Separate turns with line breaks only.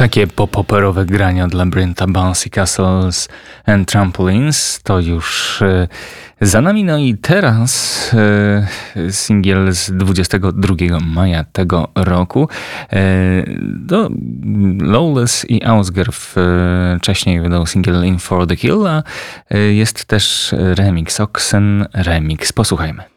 Takie popoperowe grania od Labyrintha, Bouncy Castles and Trampolines to już za nami. No i teraz singiel z 22 maja tego roku. Lawless i Ausger wcześniej wydał singiel In For The Kill, a jest też remix, Oxen Remix. Posłuchajmy.